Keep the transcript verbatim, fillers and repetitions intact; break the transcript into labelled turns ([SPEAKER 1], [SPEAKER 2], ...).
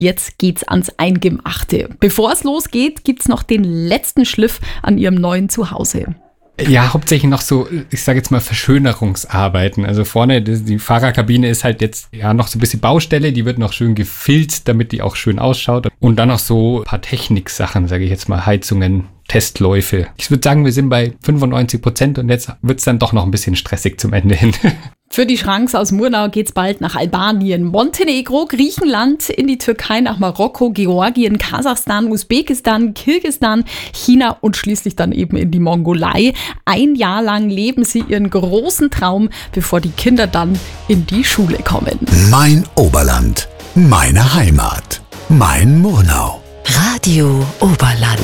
[SPEAKER 1] Jetzt geht's ans Eingemachte. Bevor es losgeht, gibt's noch den letzten Schliff an ihrem neuen Zuhause.
[SPEAKER 2] Ja, hauptsächlich noch so, ich sage jetzt mal Verschönerungsarbeiten. Also vorne, die, die Fahrerkabine ist halt jetzt ja noch so ein bisschen Baustelle, die wird noch schön gefilzt, damit die auch schön ausschaut. Und dann noch so ein paar Techniksachen, sage ich jetzt mal, Heizungen, Testläufe. Ich würde sagen, wir sind bei fünfundneunzig Prozent und jetzt wird es dann doch noch ein bisschen stressig zum Ende hin.
[SPEAKER 1] Für die Schranks aus Murnau geht's bald nach Albanien, Montenegro, Griechenland, in die Türkei, nach Marokko, Georgien, Kasachstan, Usbekistan, Kirgisistan, China und schließlich dann eben in die Mongolei. Ein Jahr lang leben sie ihren großen Traum, bevor die Kinder dann in die Schule kommen.
[SPEAKER 3] Mein Oberland, meine Heimat, mein Murnau.
[SPEAKER 4] Radio Oberland.